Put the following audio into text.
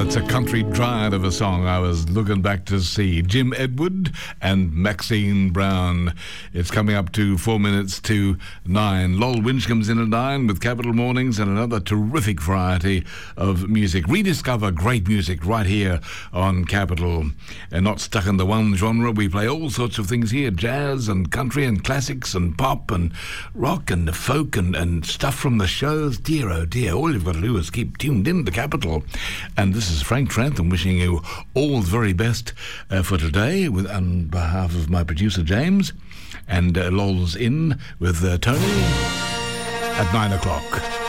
That's a country dryad of a song I was looking back to see. Jim Edward and Maxine Brown. It's coming up to 4 minutes to 9. Lol Winch comes in at 9 with Capital Mornings and another terrific variety of music. Rediscover great music right here on Capital. And not stuck in the one genre. We play all sorts of things here. Jazz and country and classics and pop and rock and folk and stuff from the shows. Dear, oh dear. All you've got to do is keep tuned in to Capital. And this is Frank Trantham wishing you all the very best for today on behalf of my producer James, and Lol's in with Tony at 9 o'clock.